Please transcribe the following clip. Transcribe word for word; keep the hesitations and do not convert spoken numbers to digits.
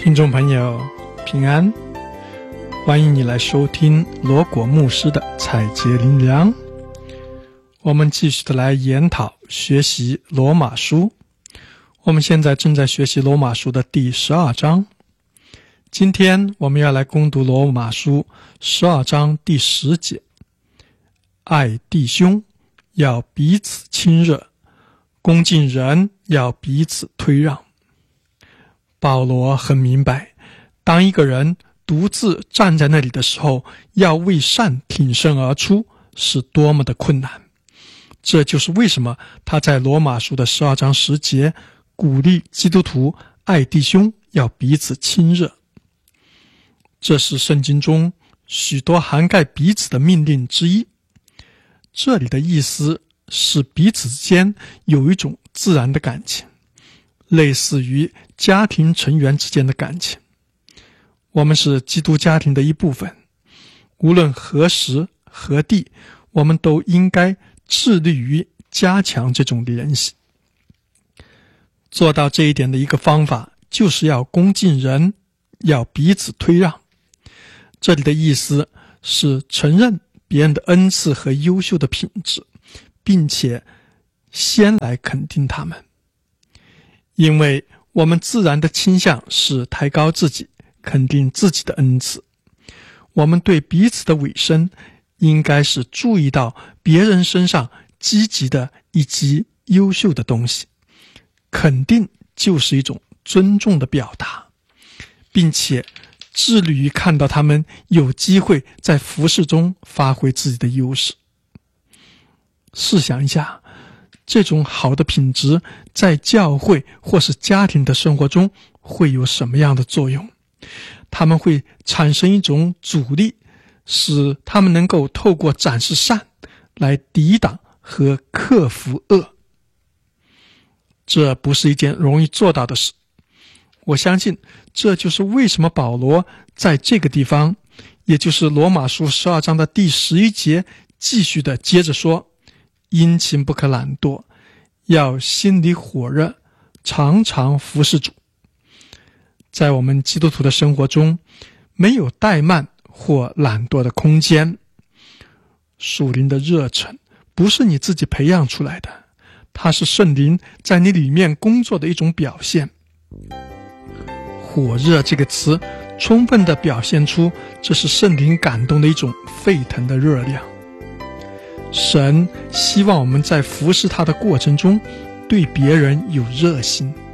听众朋友平安，欢迎你来收听罗果牧师的采洁灵粮。我们继续的来研讨学习罗马书，我们现在正在学习罗马书的第十二章。今天我们要来攻读罗马书十二章第十节，爱弟兄要彼此亲热，恭敬人要彼此推让。保罗很明白，当一个人独自站在那里的时候，要为善挺身而出是多么的困难。这就是为什么他在罗马书的十二章十节鼓励基督徒爱弟兄要彼此亲热。这是圣经中许多涵盖彼此的命令之一。这里的意思是彼此之间有一种自然的感情，类似于家庭成员之间的感情。我们是基督家庭的一部分，无论何时何地，我们都应该致力于加强这种联系。做到这一点的一个方法，就是要恭敬人，要彼此推让。这里的意思是承认别人的恩赐和优秀的品质，并且先来肯定他们。因为我们自然的倾向是抬高自己，肯定自己的恩赐。我们对彼此的委身应该是注意到别人身上积极的以及优秀的东西。肯定就是一种尊重的表达，并且致力于看到他们有机会在服事中发挥自己的优势。试想一下，这种好的品质在教会或是家庭的生活中会有什么样的作用？他们会产生一种阻力，使他们能够透过展示善来抵挡和克服恶。这不是一件容易做到的事。我相信这就是为什么保罗在这个地方，也就是罗马书十二章的第十一节，继续的接着说，殷勤不可懒惰，要心里火热，常常服侍主。在我们基督徒的生活中，没有怠慢或懒惰的空间。属灵的热忱不是你自己培养出来的，它是圣灵在你里面工作的一种表现。火热这个词充分地表现出这是圣灵感动的一种沸腾的热量。神希望我们在服侍他的过程中对别人有热心。